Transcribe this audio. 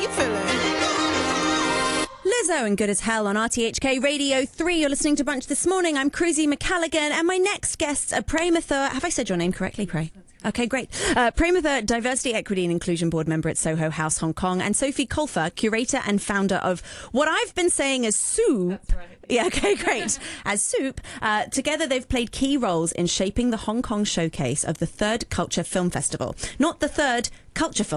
you feeling? Lizzo and Good as Hell on RTHK Radio 3. You're listening to Bunch this morning. I'm Cruzy McCalligan, and my next guests are Premathur. Have I said your name correctly, Prey? Okay, great. Premathur, Diversity, Equity and Inclusion Board member at Soho House, Hong Kong, and Sophie Colfer, curator and founder of what I've been saying as Soup. That's right. Yeah, okay, great. As Soup. Together, they've played key roles in shaping the Hong Kong showcase of the Third Culture Film Festival. Not the Third Culture Film